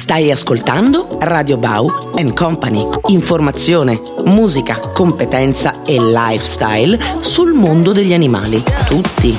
Stai ascoltando Radio Bau and Company. Informazione, musica, competenza e lifestyle sul mondo degli animali. Tutti.